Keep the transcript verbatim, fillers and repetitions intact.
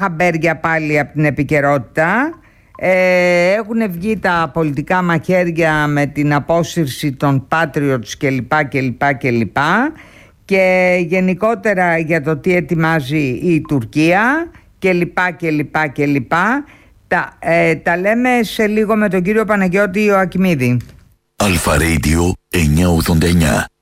χαμπέρια πάλι από την επικαιρότητα. Ε, έχουν βγει τα πολιτικά μαχαίρια με την απόσυρση των Patriots κλπ κλπ κλπ και γενικότερα για το τι ετοιμάζει η Τουρκία κλπ κλπ κλπ. Τα, ε, τα λέμε σε λίγο με τον κύριο Παναγιώτη Ιωακιμίδη. Αλφα Radio εννιακόσια ογδόντα εννιά.